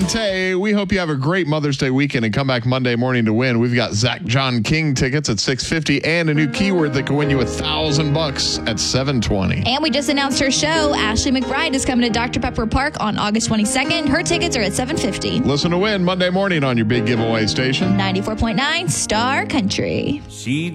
and Tay. We hope you have a great Mother's Day weekend and come back Monday morning to win. We've got Zach John King tickets at $6.50 and a new keyword that can win you $1,000 at $7.20. And we just announced her show. Ashley McBride is coming to Dr. Pepper Park on August 22nd. Her tickets are at $7.50. Listen to win Monday morning on your big giveaway station. 94.9 Star Country. She